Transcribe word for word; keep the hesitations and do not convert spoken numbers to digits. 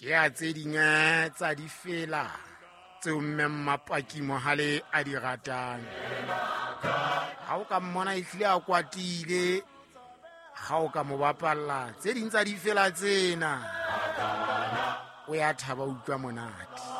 ya tse dinge tsa di fela tseo mme Mmapaki Mohale a di ratang. Ha o ka mmona e hlile a kwatile, ha o ka mo bapalla tse ding tsa di fela tsena, o ya thaba utlwa monate.